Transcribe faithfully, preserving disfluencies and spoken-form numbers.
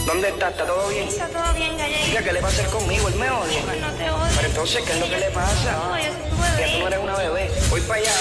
¿Dónde está? ¿Está todo bien? Está todo bien, ya llegué. Chica, ¿qué le pasa a él conmigo? Él me odia. Pues no te odio. Pero entonces, ¿qué es lo que le pasa? No, yo soy tu bebé. Que tú no eres una bebé. Voy para allá.